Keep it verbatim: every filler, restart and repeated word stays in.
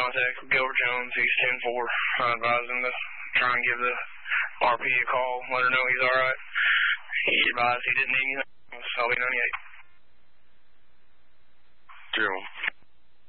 contact with Gilbert Jones. He's ten four. I advised him to try and give the R P a call, let her know he's all right. He advised he didn't need anything. I'll be ninety-eight. Gerald.